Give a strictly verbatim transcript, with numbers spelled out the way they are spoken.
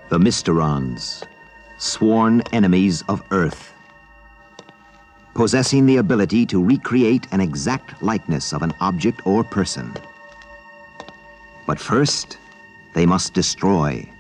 The Mysterons, sworn enemies of Earth, possessing the ability to recreate an exact likeness of an object or person. But first, they must destroy